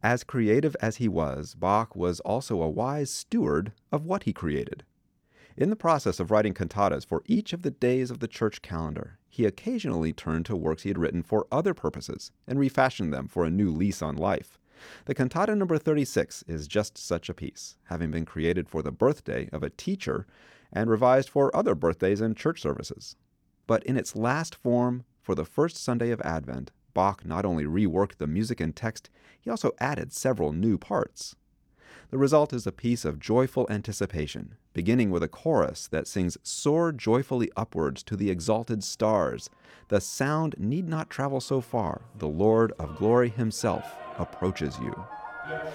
As creative as he was, Bach was also a wise steward of what he created. In the process of writing cantatas for each of the days of the church calendar, he occasionally turned to works he had written for other purposes and refashioned them for a new lease on life. The cantata number 36 is just such a piece, having been created for the birthday of a teacher and revised for other birthdays and church services. But in its last form, for the first Sunday of Advent, Bach not only reworked the music and text, he also added several new parts. The result is a piece of joyful anticipation, beginning with a chorus that sings "Soar joyfully upwards to the exalted stars. The sound need not travel so far. The Lord of glory himself approaches you."